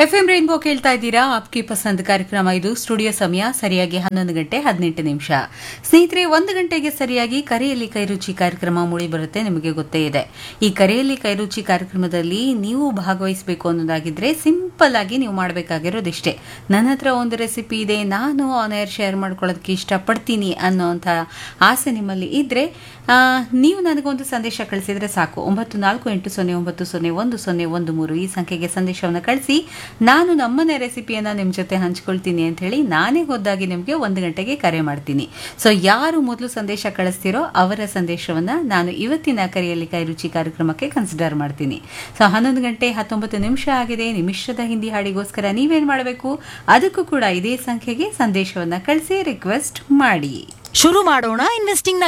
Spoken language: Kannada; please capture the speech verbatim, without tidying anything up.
ಎಫ್ಎಂ ರೈನ್ಬೋ ಕೇಳ್ತಾ ಇದ್ದೀರಾ. ಆಪ್ಕಿ ಪಸಂದ್ ಕಾರ್ಯಕ್ರಮ ಇದು. ಸ್ಟುಡಿಯೋ ಸಮಯ ಸರಿಯಾಗಿ ಹನ್ನೊಂದು ಗಂಟೆ ಹದಿನೆಂಟು ನಿಮಿಷ. ಸ್ನೇಹಿತರೆ, ಒಂದು ಗಂಟೆಗೆ ಸರಿಯಾಗಿ ಕರೆಯಲ್ಲಿ ಕೈರುಚಿ ಕಾರ್ಯಕ್ರಮ ಮೂಡಿ ಬರುತ್ತೆ. ನಿಮಗೆ ಗೊತ್ತೇ ಇದೆ, ಈ ಕರೆಯಲ್ಲಿ ಕೈರುಚಿ ಕಾರ್ಯಕ್ರಮದಲ್ಲಿ ನೀವು ಭಾಗವಹಿಸಬೇಕು ಅನ್ನೋದಾಗಿದ್ರೆ ಸಿಂಪಲ್ ಆಗಿ ನೀವು ಮಾಡಬೇಕಾಗಿರೋದಿಷ್ಟೇ. ನನ್ನ ಹತ್ರ ಒಂದು ರೆಸಿಪಿ ಇದೆ, ನಾನು ಆನ್ ಏರ್ ಶೇರ್ ಮಾಡ್ಕೊಳ್ಳೋದಕ್ಕೆ ಇಷ್ಟಪಡ್ತೀನಿ ಅನ್ನೋಂಥ ಆಸೆ ನಿಮ್ಮಲ್ಲಿ ಇದ್ರೆ ನೀವು ನನಗೊಂದು ಸಂದೇಶ ಕಳಿಸಿದ್ರೆ ಸಾಕು. ಒಂಬತ್ತು ನಾಲ್ಕು ಎಂಟು ಸೊನ್ನೆ ಒಂಬತ್ತು ಸೊನ್ನೆ ಒಂದು ಸೊನ್ನೆ ಒಂದು ಮೂರು ಈ ಸಂಖ್ಯೆಗೆ ಸಂದೇಶವನ್ನು ಕಳಿಸಿ. ನಾನು ನಮ್ಮನೆ ರೆಸಿಪಿಯನ್ನು ನಿಮ್ಮ ಜೊತೆ ಹಂಚ್ಕೊಳ್ತೀನಿ ಅಂತ ಹೇಳಿ ನಾನೇ ಖುದ್ದಾಗಿ ನಿಮಗೆ ಒಂದು ಗಂಟೆಗೆ ಕರೆ ಮಾಡ್ತೀನಿ. ಸೊ ಯಾರು ಮೊದಲು ಸಂದೇಶ ಕಳಿಸ್ತೀರೋ ಅವರ ಸಂದೇಶವನ್ನು ನಾನು ಇವತ್ತಿನ ಕರೆಯಲ್ಲಿ ಕೈರುಚಿ ಕಾರ್ಯಕ್ರಮಕ್ಕೆ ಕನ್ಸಿಡರ್ ಮಾಡ್ತೀನಿ. ಸೊ ಹನ್ನೊಂದು ಗಂಟೆ ಹತ್ತೊಂಬತ್ತು ನಿಮಿಷ ಆಗಿದೆ. ನಿಮಿಷದ ಹಿಂದಿ ಹಾಡಿಗೋಸ್ಕರ ನೀವೇನು ಮಾಡಬೇಕು, ಅದಕ್ಕೂ ಕೂಡ ಇದೇ ಸಂಖ್ಯೆಗೆ ಸಂದೇಶವನ್ನು ಕಳಿಸಿ ರಿಕ್ವೆಸ್ಟ್ ಮಾಡಿ. ಶುರು ಮಾಡೋಣ ಇನ್ವೆಸ್ಟಿಂಗ್